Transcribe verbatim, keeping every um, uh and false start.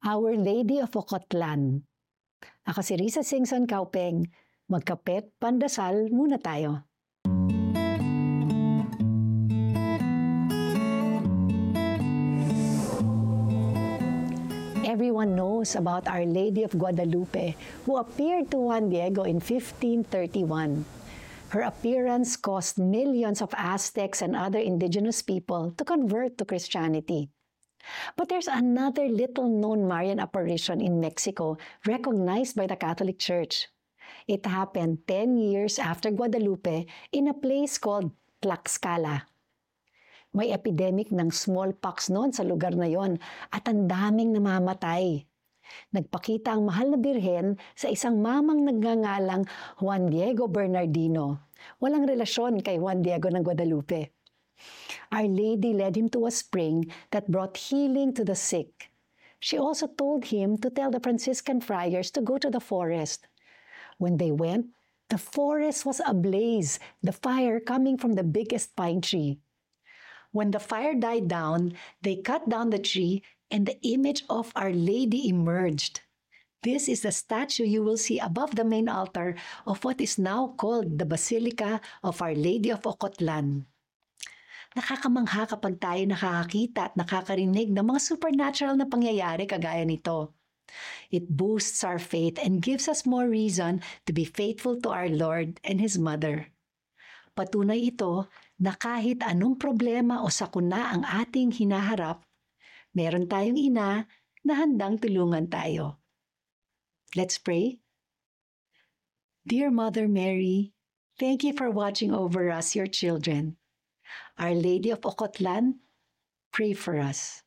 Our Lady of Ocotlan. Ako si Risa Singson Kaupeng. Magkapet, pandasal muna tayo. Everyone knows about Our Lady of Guadalupe, who appeared to Juan Diego in fifteen thirty-one. Her appearance caused millions of Aztecs and other indigenous people to convert to Christianity. But there's another little-known Marian apparition in Mexico recognized by the Catholic Church. It happened ten years after Guadalupe in a place called Tlaxcala. May epidemic ng smallpox noon sa lugar na yon at ang daming namamatay. Nagpakita ang mahal na birhen sa isang mamang nagngangalang Juan Diego Bernardino. Walang relasyon kay Juan Diego ng Guadalupe. Our Lady led him to a spring that brought healing to the sick. She also told him to tell the Franciscan friars to go to the forest. When they went, the forest was ablaze, the fire coming from the biggest pine tree. When the fire died down, they cut down the tree and the image of Our Lady emerged. This is the statue you will see above the main altar of what is now called the Basilica of Our Lady of Ocotlan. Nakakamangha kapag tayo nakakakita at nakakarinig ng mga supernatural na pangyayari kagaya nito. It boosts our faith and gives us more reason to be faithful to our Lord and His Mother. Patunay ito na kahit anong problema o sakuna ang ating hinaharap, meron tayong ina na handang tulungan tayo. Let's pray. Dear Mother Mary, thank you for watching over us, your children. Our Lady of Ocotlan, pray for us.